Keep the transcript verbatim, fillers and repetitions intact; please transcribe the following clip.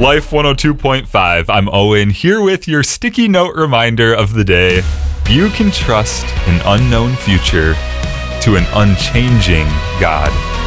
Life one oh two point five. I'm Owen, here with your sticky note reminder of the day. You can trust an unknown future to an unchanging God.